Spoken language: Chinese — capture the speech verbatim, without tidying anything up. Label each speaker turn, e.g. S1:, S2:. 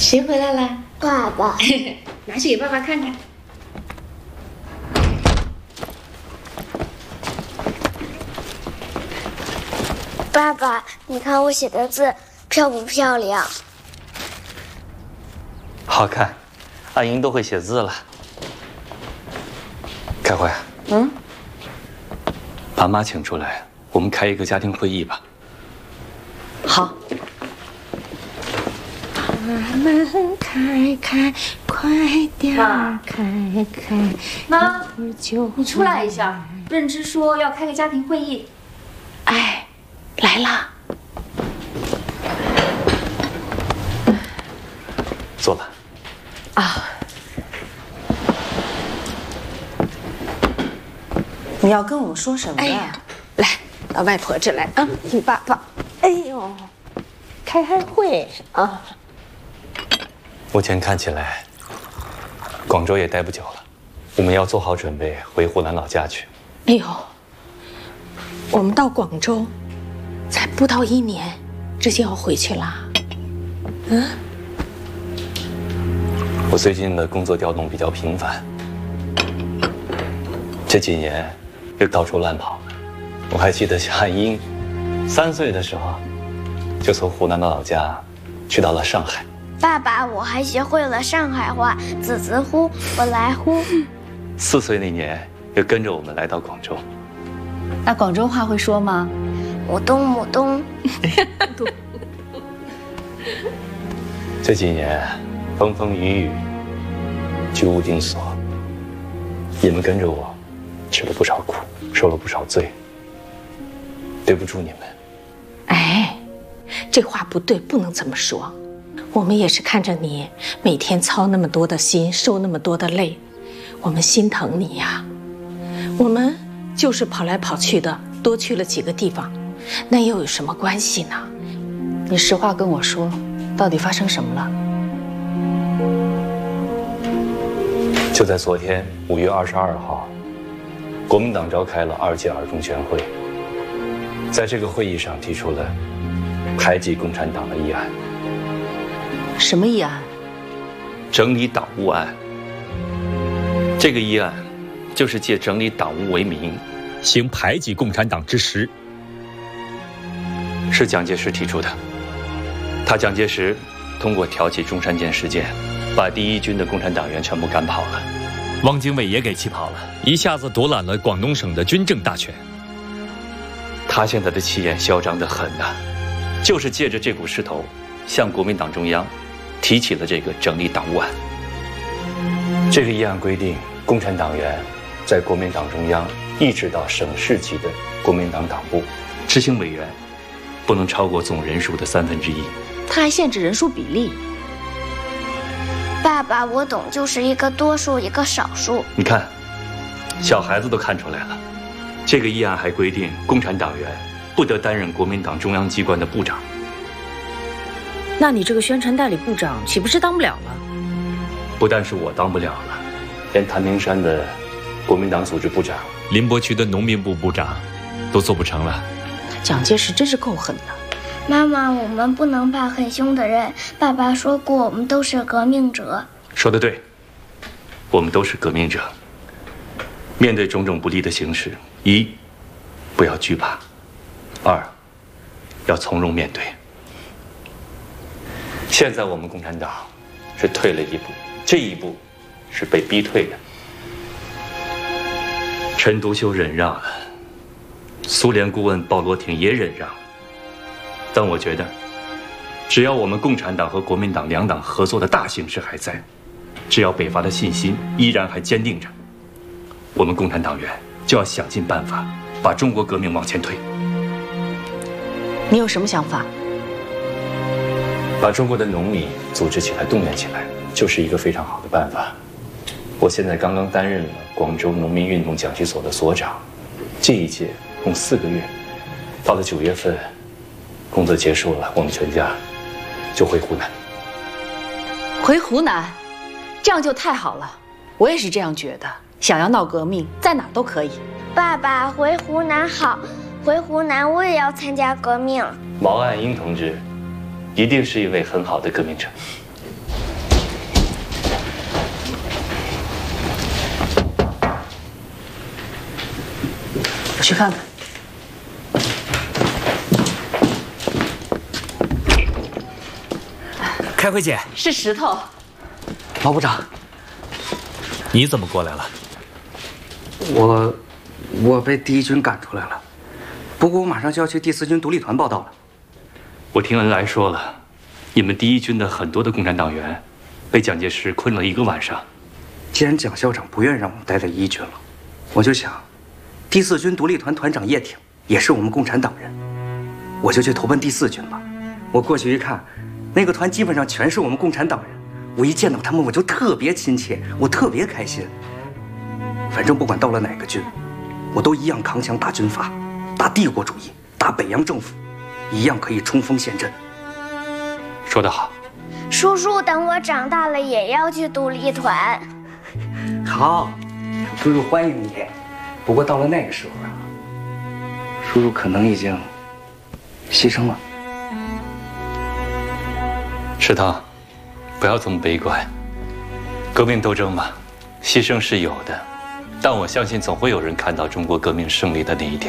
S1: 谁回来了？
S2: 爸爸。
S1: 拿去给爸爸看看。
S2: 爸爸，你看我写的字漂不漂亮？
S3: 好看，阿英都会写字了。开会。
S1: 嗯。
S3: 把妈请出来，我们开一个家庭会议吧。
S1: 好。把门开开，快点开开。妈，你出来一下。润之说要开个家庭会议。哎，来啦。
S3: 坐吧。
S1: 啊。
S4: 你要跟我们说什么？哎呀，
S1: 来到外婆这来啊，听爸爸。哎呦，开开会啊。
S3: 目前看起来，广州也待不久了，我们要做好准备回湖南老家去。
S4: 哎呦，我们到广州，才不到一年，这就要回去啦。嗯。
S3: 我最近的工作调动比较频繁，这几年又到处乱跑。我还记得夏英三岁的时候，就从湖南的老家去到了上海。
S2: 爸爸，我还学会了上海话，子子呼，我来呼。
S3: 四岁那年，又跟着我们来到广州。
S1: 那广州话会说吗？
S2: 母东母东。
S3: 这几年风风雨雨，居无定所。你们跟着我，吃了不少苦，受了不少罪。对不住你们。
S4: 哎，这话不对，不能这么说。我们也是看着你每天操那么多的心，受那么多的累，我们心疼你呀。我们就是跑来跑去的，多去了几个地方，那又有什么关系呢？
S1: 你实话跟我说，到底发生什么了？
S3: 就在昨天五月二十二号，国民党召开了二届二中全会，在这个会议上提出了排挤共产党的议案。
S1: 什么议案？
S3: 整理党务案。这个议案就是借整理党务为名，
S5: 行排挤共产党之实。
S3: 是蒋介石提出的。他蒋介石通过挑起中山舰事件，把第一军的共产党员全部赶跑了。
S5: 汪精卫也给气跑了，一下子夺揽了广东省的军政大权。
S3: 他现在的气焰嚣张得很呐、啊，就是借着这股势头，向国民党中央提起了这个整理党务案。这个议案规定，共产党员在国民党中央一直到省市级的国民党党部，执行委员不能超过总人数的三分之一。
S1: 他还限制人数比例。
S2: 爸爸，我懂，就是一个多数，一个少数。
S3: 你看，小孩子都看出来了。这个议案还规定，共产党员不得担任国民党中央机关的部长。
S1: 那你这个宣传代理部长岂不是当不了了？
S3: 不但是我当不了了，连谭平山的国民党组织部长、
S5: 林伯渠的农民部部长都做不成了。
S1: 蒋介石真是够狠的。
S2: 妈妈，我们不能怕很凶的人。爸爸说过，我们都是革命者。
S3: 说得对，我们都是革命者。面对种种不利的形势，一，不要惧怕；二，要从容面对。现在我们共产党是退了一步，这一步是被逼退的。陈独秀忍让了，苏联顾问鲍罗廷也忍让了，但我觉得，只要我们共产党和国民党两党合作的大形势还在，只要北伐的信心依然还坚定着，我们共产党员就要想尽办法把中国革命往前推。
S1: 你有什么想法？
S3: 把中国的农民组织起来、动员起来，就是一个非常好的办法。我现在刚刚担任了广州农民运动讲习所的所长，这一届共四个月，到了九月份，工作结束了，我们全家就回湖南。
S1: 回湖南，这样就太好了。我也是这样觉得。想要闹革命，在哪都可以。
S2: 爸爸，回湖南好，回湖南我也要参加革命。
S3: 毛岸英同志一定是一位很好的革命者。
S1: 我去看看。
S6: 开慧姐，
S1: 是石头。
S6: 毛部长，你怎么过来了？
S7: 我，我被第一军赶出来了，不过我马上就要去第四军独立团报道了。
S3: 我听恩来说了，你们第一军的很多的共产党员被蒋介石困了一个晚上。
S7: 既然蒋校长不愿让我们待在一军了，我就想，第四军独立团团长叶挺也是我们共产党人，我就去投奔第四军吧。我过去一看，那个团基本上全是我们共产党人。 我一见到他们，我就特别亲切，我特别开心。反正不管到了哪个军，我都一样扛枪打军阀，打帝国主义，打北洋政府，一样可以冲锋陷阵。
S3: 说得好，
S2: 叔叔，等我长大了也要去独立团。
S7: 好，叔叔欢迎你。不过到了那个时候啊，叔叔可能已经牺牲了。
S3: 石头。 不要这么悲观，革命斗争嘛，牺牲是有的，但我相信总会有人看到中国革命胜利的那一天。